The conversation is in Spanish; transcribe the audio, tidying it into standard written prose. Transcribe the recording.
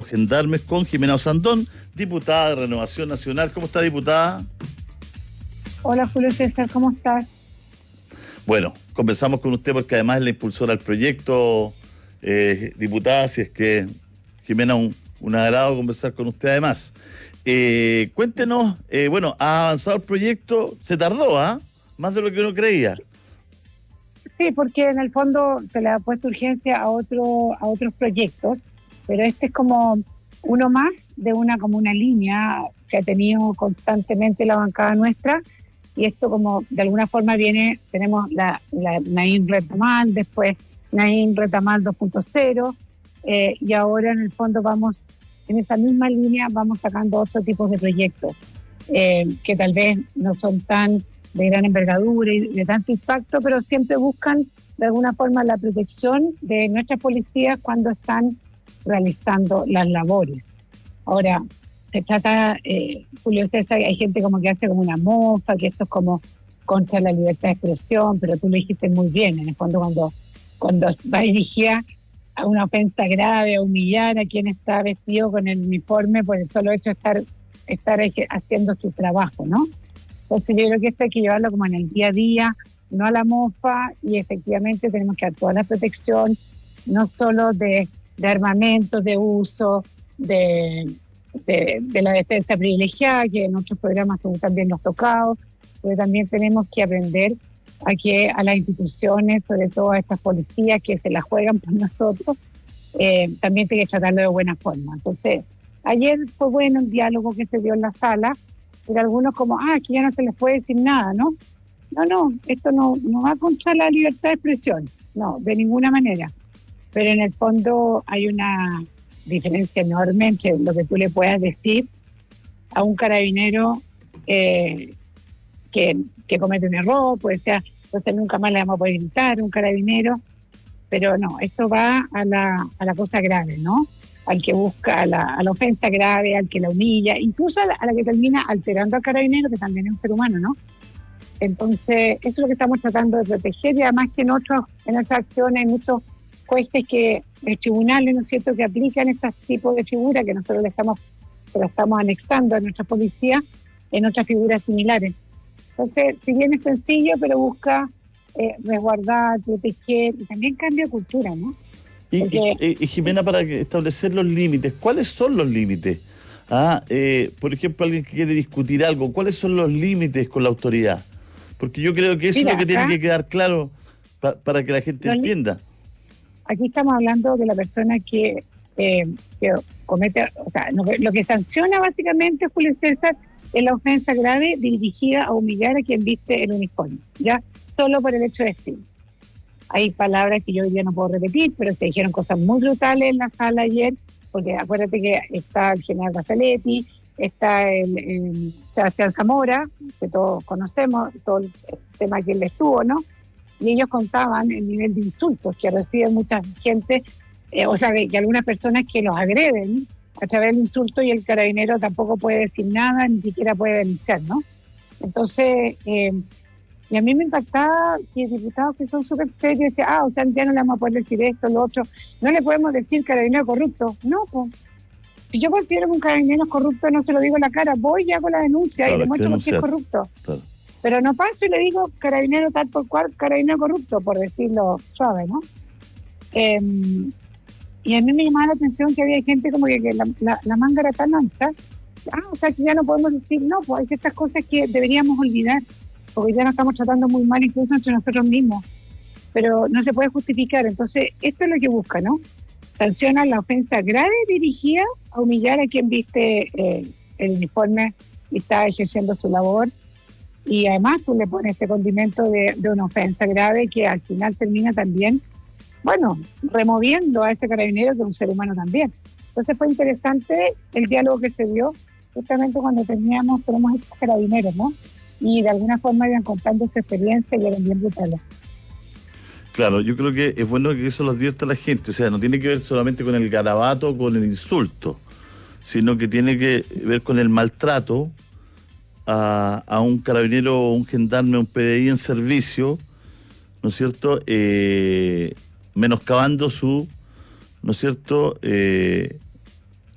gendarmes con Jimena Osandón, diputada de Renovación Nacional. ¿Cómo está, diputada? Hola, Julio César, ¿cómo estás? Bueno, conversamos con usted porque además es la impulsora del proyecto, diputada, si es que Jimena, un agrado conversar con usted además. Cuéntenos, bueno, ha avanzado el proyecto, se tardó, más de lo que uno creía. Sí, porque en el fondo se le ha puesto urgencia a otros proyectos, pero este es como uno más de como una línea que ha tenido constantemente la bancada nuestra, y esto como de alguna forma tenemos la Naim Retamal, después Naim Retamal 2.0, y ahora en el fondo vamos en esa misma línea, vamos sacando otros tipos de proyectos que tal vez no son tan de gran envergadura y de tanto impacto, pero siempre buscan de alguna forma la protección de nuestras policías cuando están realizando las labores. Ahora, se trata, Julio César, hay gente como que hace como una mofa, que esto es como contra la libertad de expresión, pero tú lo dijiste muy bien, en el fondo cuando va dirigida a una ofensa grave, a humillar a quien está vestido con el uniforme por el solo hecho de estar haciendo su trabajo, ¿no? Entonces yo creo que esto hay que llevarlo como en el día a día, no a la mofa, y efectivamente tenemos que dar toda la protección, no solo de armamentos, de uso, de la defensa privilegiada, que en otros programas también nos ha tocado, pero también tenemos que aprender a las instituciones, sobre todo a estas policías que se la juegan por nosotros, también hay que tratarlo de buena forma. Entonces, ayer fue bueno el diálogo que se dio en la sala, pero algunos como, que ya no se les puede decir nada, ¿no? No, esto no va contra la libertad de expresión, no, de ninguna manera. Pero en el fondo hay una diferencia enorme entre lo que tú le puedas decir a un carabinero que comete un error, pues sea, entonces nunca más le vamos a poder gritar a un carabinero, pero no, esto va a la cosa grave, ¿no? Al que busca, a la ofensa grave, al que la humilla, incluso a la que termina alterando al carabinero, que también es un ser humano, ¿no? Entonces, eso es lo que estamos tratando de proteger, y además que en otras acciones hay muchos jueces tribunales, ¿no es cierto?, que aplican estos tipos de figuras que nosotros lo estamos anexando a nuestra policía en otras figuras similares. Entonces, si bien es sencillo, pero busca resguardar, proteger, y también cambia de cultura, ¿no? Y Jimena, para establecer los límites, ¿cuáles son los límites? Por ejemplo, alguien que quiere discutir algo, ¿cuáles son los límites con la autoridad? Porque yo creo que eso es lo que tiene que quedar claro para que la gente entienda. Aquí estamos hablando de la persona que comete, o sea, lo que sanciona básicamente, Julio César, es la ofensa grave dirigida a humillar a quien viste el uniforme, ya solo por el hecho de vestir. Hay palabras que yo hoy día no puedo repetir, pero se dijeron cosas muy brutales en la sala ayer, porque acuérdate que está el general Rafeletti, está el Sebastián Zamora, que todos conocemos, todo el tema que él estuvo, ¿no? Y ellos contaban el nivel de insultos que recibe mucha gente, o sea, que algunas personas que los agreden a través del insulto, y el carabinero tampoco puede decir nada, ni siquiera puede denunciar, ¿no? Entonces, y a mí me impactaba que diputados que son súper serios decían, o sea, ya no le vamos a poder decir esto, lo otro, no le podemos decir carabinero corrupto. No, pues, si yo considero que un carabinero es corrupto, no se lo digo en la cara, voy y hago la denuncia, claro, y demuestro por qué es corrupto. Claro. Pero no paso y le digo carabinero tal por cual, carabinero corrupto, por decirlo suave, ¿no? Y a mí me llamaba la atención que había gente como que la manga era tan ancha, o sea, que ya no podemos decir, no, pues hay ciertas cosas que deberíamos olvidar, porque ya nos estamos tratando muy mal incluso entre nosotros mismos, pero no se puede justificar. Entonces, esto es lo que busca, ¿no? Sanciona la ofensa grave dirigida a humillar a quien viste el uniforme y está ejerciendo su labor, y además tú le pones este condimento de una ofensa grave que al final termina también, bueno, removiendo a este carabinero, que es un ser humano también. Entonces fue interesante el diálogo que se dio justamente cuando tenemos estos carabineros, ¿no? Y de alguna forma iban contando su experiencia y eran bien brutales. Claro, yo creo que es bueno que eso lo advierta la gente, o sea, no tiene que ver solamente con el garabato o con el insulto, sino que tiene que ver con el maltrato a un carabinero, un gendarme, un PDI en servicio, ¿no es cierto?, menoscabando su, ¿no es cierto?,